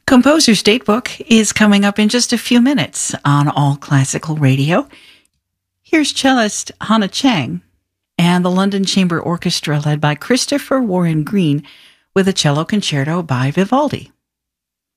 Composer's Datebook is coming up in just a few minutes on All Classical Radio. Here's cellist Hannah Chang and the London Chamber Orchestra led by Christopher Warren Green with a cello concerto by Vivaldi.